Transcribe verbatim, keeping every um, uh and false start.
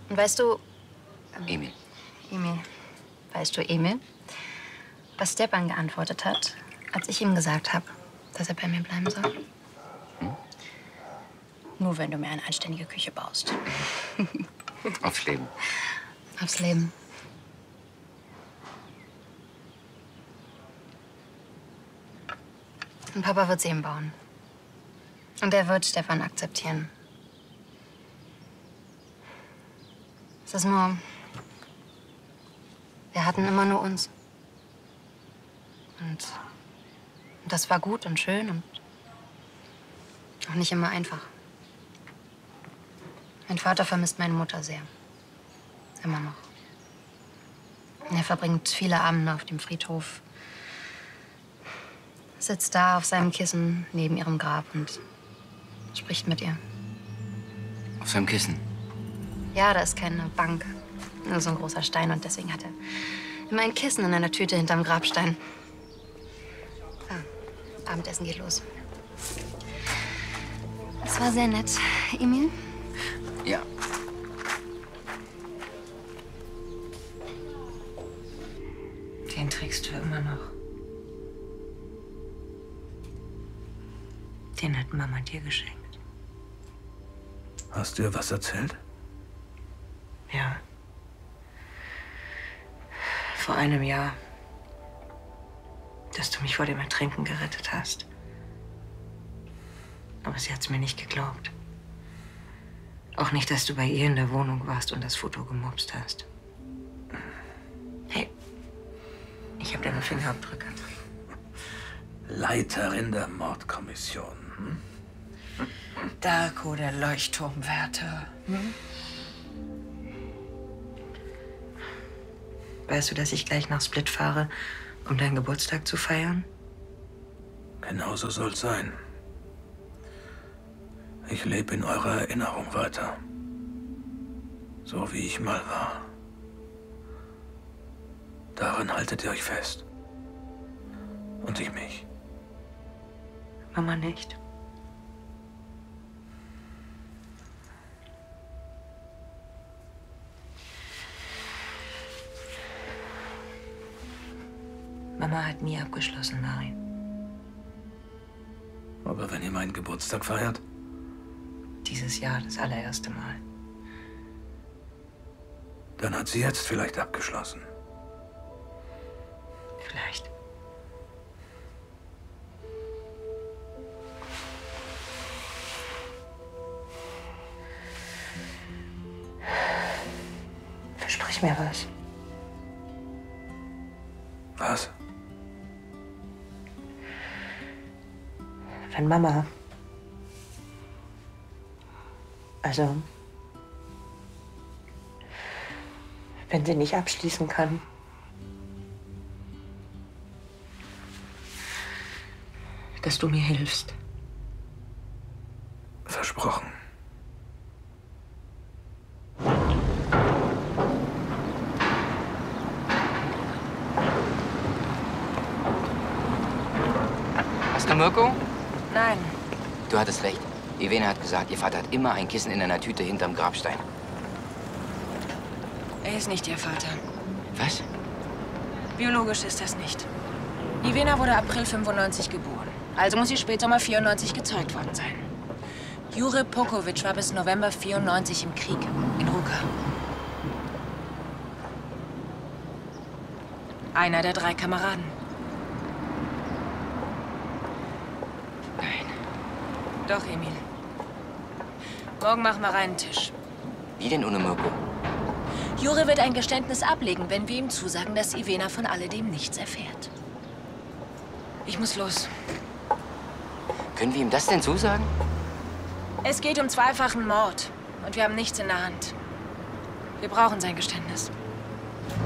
Und weißt du... Ähm, Emil. Emil. Weißt du, Emil, was Stepan geantwortet hat, als ich ihm gesagt habe, dass er bei mir bleiben soll? Hm? Nur wenn du mir eine anständige Küche baust. Aufs Leben. Aufs Leben. Und Papa wird sie ihm bauen. Und er wird Stefan akzeptieren. Es ist nur... Wir hatten immer nur uns. Und das war gut und schön und auch nicht immer einfach. Mein Vater vermisst meine Mutter sehr. Immer noch. Und er verbringt viele Abende auf dem Friedhof. Sitzt da auf seinem Kissen neben ihrem Grab und spricht mit ihr. Auf seinem Kissen? Ja, da ist keine Bank. Nur so ein großer Stein. Und deswegen hat er immer ein Kissen in einer Tüte hinterm Grabstein. Ah, Abendessen geht los. Es war sehr nett. Emil? Ja. Den trägst du immer noch. Den hat Mama dir geschenkt. Hast du ihr was erzählt? Ja. Vor einem Jahr, dass du mich vor dem Ertrinken gerettet hast. Aber sie hat's mir nicht geglaubt. Auch nicht, dass du bei ihr in der Wohnung warst und das Foto gemobst hast. Hey, ich habe deine Fingerabdrücke. Leiterin der Mordkommission. Hm? Darko, der Leuchtturmwärter. Hm? Weißt du, dass ich gleich nach Split fahre, um deinen Geburtstag zu feiern? Genau so soll's sein. Ich lebe in eurer Erinnerung weiter. So wie ich mal war. Daran haltet ihr euch fest. Und ich mich. Mama nicht. Mama hat nie abgeschlossen, Mari. Aber wenn ihr meinen Geburtstag feiert? Dieses Jahr das allererste Mal. Dann hat sie jetzt vielleicht abgeschlossen. Vielleicht. Versprich mir was. Was? Wenn Mama... Also... Wenn sie nicht abschließen kann... dass du mir hilfst. Versprochen. Hast du Mirko? Nein. Du hattest recht. Ivena hat gesagt, ihr Vater hat immer ein Kissen in einer Tüte hinterm Grabstein. Er ist nicht ihr Vater. Was? Biologisch ist das nicht. Ivena wurde April fünfundneunzig geboren. Also muss sie Spätsommer vierundneunzig gezeugt worden sein. Jure Pokovic war bis November vierundneunzig im Krieg, in Ruka. Einer der drei Kameraden. Nein. Doch, Emil. Morgen machen wir reinen Tisch. Wie denn ohne Mirko? Jure wird ein Geständnis ablegen, wenn wir ihm zusagen, dass Ivena von alledem nichts erfährt. Ich muss los. Können wir ihm das denn zusagen? Es geht um zweifachen Mord. Und wir haben nichts in der Hand. Wir brauchen sein Geständnis.